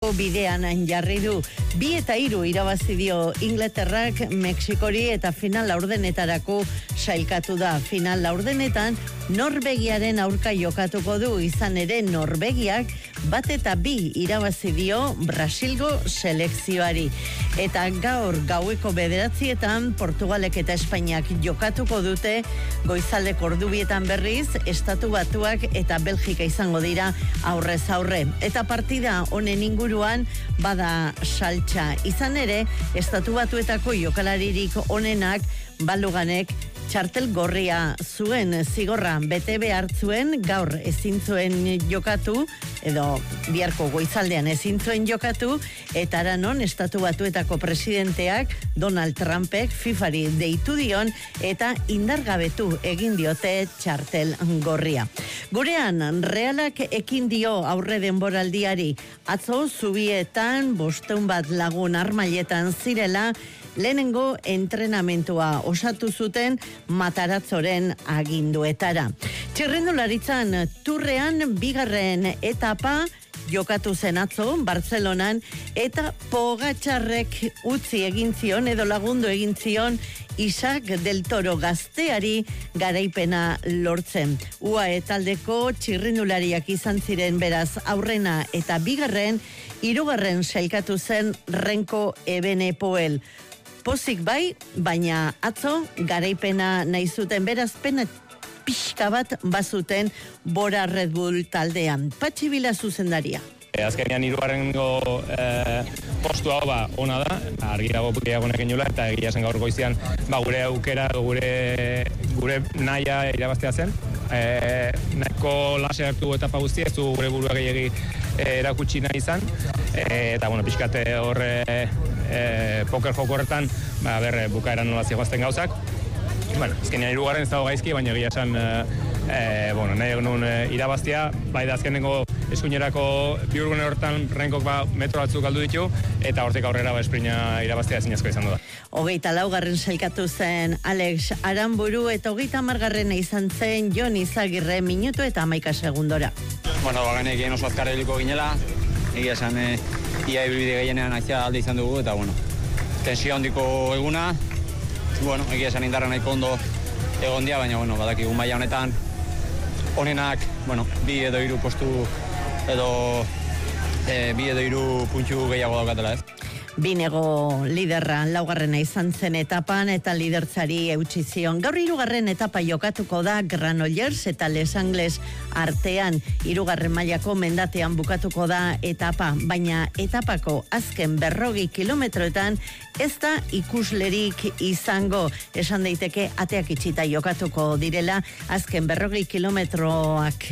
Europako bidean jarri du. 2-3 irabazi dio Inglaterrak Mexikori eta final laurdenetarako sailkatu da. Final laurdenetan Norvegiaren aurka jokatuko du, izan ere Norvegiak 1-2 irabazi dio Brasilgo selekzioari. Eta gaur gaueko 9:00 Portugalek eta Espainiak jokatuko dute, goizaldeko ordubietan berriz Estatu Batuak eta Belgika izango dira aurrez aurre. Eta partida honen inguruan bada saltsa. Izan ere, Estatu Batuetako jokalaririk onenak Baloganek txartel gorria zuen, zigorra bete behar zuen, gaur ezin zuen jokatu, edo biharko goizaldean ezin zuen jokatu, eta aranon Estatu Batuetako presidenteak Donald Trumpek FIFAri deitu dion eta indargabetu egin diote txartel gorria. Gurean, Realak ekin dio aurre denboraldiari, atzo zubietan 500 lagun armailetan zirela, lehenengo entrenamentua osatu zuten Mataratzoren aginduetara. Txirrindularitzan turrean bigarren etapa jokatu zen atzo Bartzelonan eta Pogačarrek utzi egin zion edo lagundu egin zion Isaac del Toro gazteari garaipena lortzen. UAE taldeko txirrindulariak izan ziren beraz aurrena eta bigarren, hirugarren sailkatu zen Renko Ebenepoel. Pozik bai, baina atzo garaipena nahi zuten, beraz pena pixka bat bazuten Bora Red Bull taldean. Patxi Bila zuzendaria. Azkenean hirugarrengo postu hau ona da, argi dago gehiagonek inula, eta egia zen gaur goizian gure aukera, gure nahia irabaztea zen. Nahiko lase hartu etapa guztia, ez du gure burua gehiagi erakutsi nahi izan, eta pixkate horre poker joko horretan, bukaeran nola zigoazten gauzak. Azkenean hirugarren ez dago gaizki, baina egia esan nahi egun irabaztea, bai da azkenengo eskuinerako bihurgune horretan Renkok metro batzuk galdu ditu, eta hortik aurrera esprina irabaztea ezinezko izan da. 24. sailkatu zen Alex Aranburu eta 30. izan zen Jon Izagirre minutu eta 11 segundora. Genekien oso azkarra heliko ginela, egia esan ia ibilbide gehienean aizia alde izan dugu, eta tensio handiko eguna, egia esan indarra nahiko ondo egon dia, baina badakigu maila honetan honenak, 2 edo 3 postu edo 2 edo 3 puntxu gehiago daukatela, ez? Binego liderra laugarrena izan zen etapan eta lidertzari eutsi zion. Gaur hirugarren etapa jokatuko da Granollers eta Les Angles artean. Hirugarren mailako mendatean bukatuko da etapa, baina etapako azken 40 kilometroetan ez da ikuslerik izango. Esan daiteke ateak itxita jokatuko direla azken 40 kilometroak.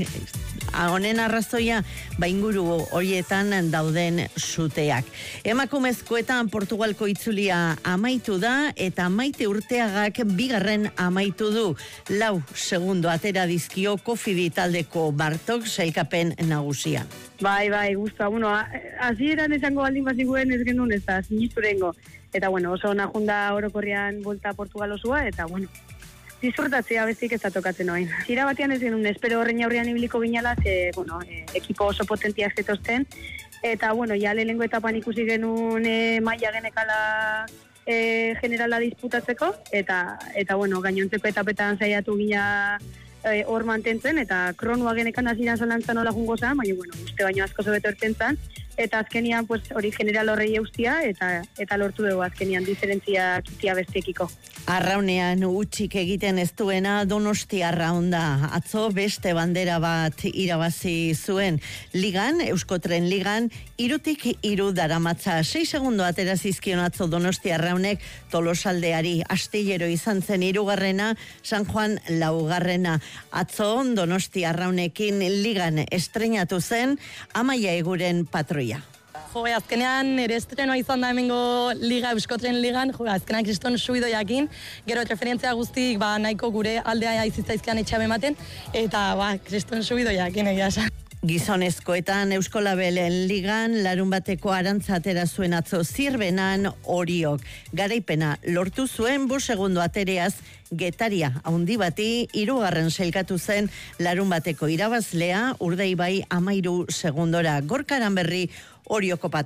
Honen arrazoia inguru horietan dauden suteak. Emakumezkoetan Portugalko itzulia amaitu da eta Maite Urteagak bigarren amaitu du. 4 segundo atera dizkio Kofidi taldeko Bartok sailkapen nagusia. Bai, gusta. Hasieran esango baldin baziguen ez genuen ez da, sinisturengo. Eta oso ona junda orokorrean volta Portugal osua, eta disfrutatzea bestik ez da tokatzen oain. Tira batean ez genuen, espero horrein aurrean ibiliko ginala, ekipo oso potentiak zetozten, eta ja lehenengo etapan ikusi genuen maila genekala generala disputatzeko, eta gainontzeko etapetan saiatu gina hor mantentzen, eta kronua genekan hasieran zalantzan hola jungo zen, baina uste baino asko zobeto ertentzan, eta azkenian hori general horrei eustia, eta lortu dugu azkenian diferentzia kitia bestiekiko. Arraunean utxik egiten ez duena Donosti Arraunda. Atzo beste bandera bat irabazi zuen. Ligan, Euskotren Ligan, 3-3 daramatza. 6 segundo atera zizkion atzo Donosti Arraunek Tolosaldeari. Astillero izan zen 3. San Juan 4. Atzo Donosti Arraunekin Ligan estrenatu zen Amaia Eguren patroia. Azkenean ere estrenoa izan da hemengo Liga, Euskotren Ligan, azkenean kriston subidoiakin, gero referentzia guztik nahiko gure aldea izitzaizkian etxabe ematen, eta kriston subidoiakin egia esan. Gizonezkoetan Euskolabelen Ligan larun bateko arantza atera zuen atzo Zirbenan Oriok. Garaipena lortu zuen 5 segundo atereaz Getaria haundi bati 3. sailkatu zen larun bateko irabazlea Urdaibai 13 segundora. Gorka Aranberri Orioko